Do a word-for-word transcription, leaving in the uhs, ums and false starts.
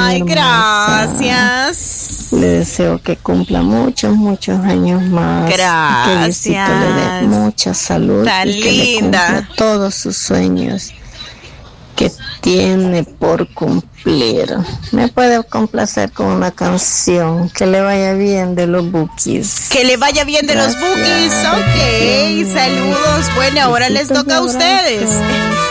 Ay, gracias. Le deseo que cumpla muchos, muchos años más. Gracias. Que Diosito le dé mucha salud. Tan y que linda. le cumpla todos sus sueños que tiene por cumplir. Me puede complacer con una canción. Que le vaya bien de los Bukis. Que le vaya bien de Gracias. los Bukis. Ok, saludos. Bueno, ahora les toca a ustedes.